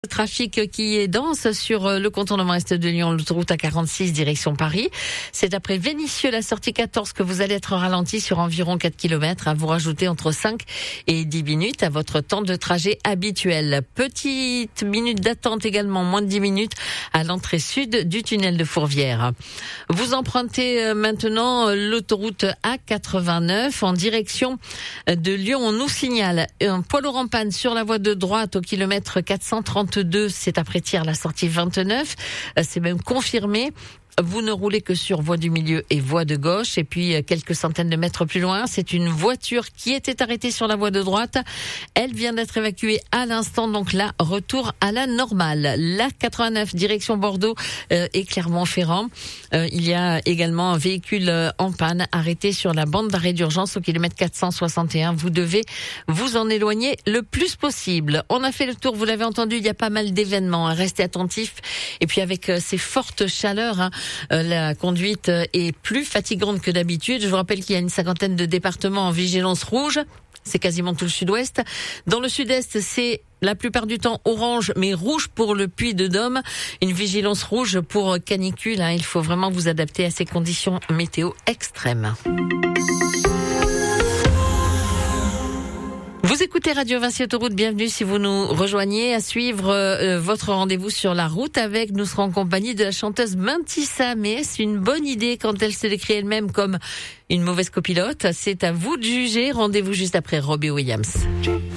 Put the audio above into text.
Le trafic qui est dense sur le contournement est de Lyon, l'autoroute A46 direction Paris. C'est après Vénissieux, la sortie 14, que vous allez être ralenti sur environ 4 km, à vous rajouter entre 5 et 10 minutes à votre temps de trajet habituel. Petite minute d'attente également, moins de 10 minutes à l'entrée sud du tunnel de Fourvière. Vous empruntez maintenant l'autoroute A89 en direction de Lyon. On nous signale un poids lourd en panne sur la voie de droite au kilomètre 432. C'est après Thiers, la sortie 29. C'est même confirmé. Vous ne roulez que sur voie du milieu et voie de gauche. Et puis, quelques centaines de mètres plus loin, c'est une voiture qui était arrêtée sur la voie de droite. Elle vient d'être évacuée à l'instant. Donc là, retour à la normale. La 89, direction Bordeaux et Clermont-Ferrand. Il y a également un véhicule en panne arrêté sur la bande d'arrêt d'urgence au kilomètre 461. Vous devez vous en éloigner le plus possible. On a fait le tour, vous l'avez entendu, il y a pas mal d'événements. Restez attentifs. Et puis, avec ces fortes chaleurs, la conduite est plus fatigante que d'habitude. Je vous rappelle qu'il y a une cinquantaine de départements en vigilance rouge. C'est quasiment tout le sud-ouest. Dans le sud-est, c'est la plupart du temps orange, mais rouge pour le Puy-de-Dôme. Une vigilance rouge pour canicule. Il faut vraiment vous adapter à ces conditions météo extrêmes. Vous écoutez Radio Vinci Autoroute, bienvenue si vous nous rejoignez. À suivre votre rendez-vous sur la route avec, nous serons en compagnie de la chanteuse Mantissa. Mais est-ce une bonne idée quand elle se décrit elle-même comme une mauvaise copilote? C'est à vous de juger. Rendez-vous juste après Robbie Williams.